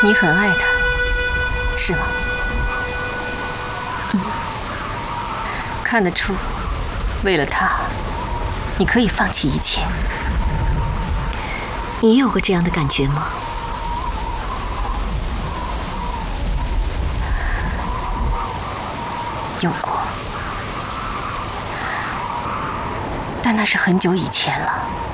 你很爱他，是吗？看得出，为了他，你可以放弃一切。 你有过这样的感觉吗？ 有过，但那是很久以前了。